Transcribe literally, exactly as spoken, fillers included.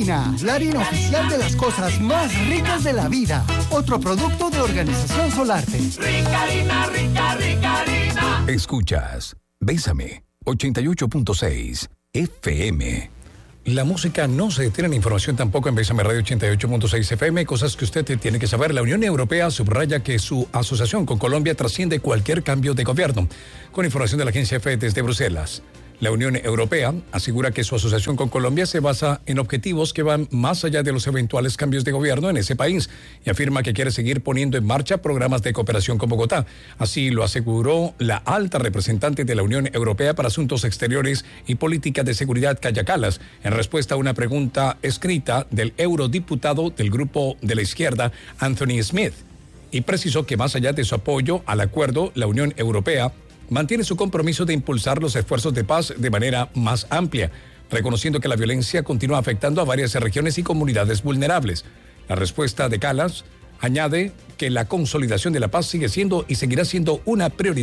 Harina, la harina oficial de las cosas más ricas de la vida. Otro producto de Organización Solarte. Rica harina, rica, rica harina. Escuchas Bésame, ochenta y ocho punto seis F M. La música no se detiene en información tampoco en Bésame Radio ochenta y ocho punto seis F M. Cosas que usted tiene que saber. La Unión Europea subraya que su asociación con Colombia trasciende cualquier cambio de gobierno. Con información de la agencia F desde Bruselas. La Unión Europea asegura que su asociación con Colombia se basa en objetivos que van más allá de los eventuales cambios de gobierno en ese país y afirma que quiere seguir poniendo en marcha programas de cooperación con Bogotá. Así lo aseguró la alta representante de la Unión Europea para Asuntos Exteriores y Política de Seguridad, Kaja Kallas, en respuesta a una pregunta escrita del eurodiputado del grupo de la izquierda, Anthony Smith, y precisó que más allá de su apoyo al acuerdo, la Unión Europea mantiene su compromiso de impulsar los esfuerzos de paz de manera más amplia, reconociendo que la violencia continúa afectando a varias regiones y comunidades vulnerables. La respuesta de Kallas añade que la consolidación de la paz sigue siendo y seguirá siendo una prioridad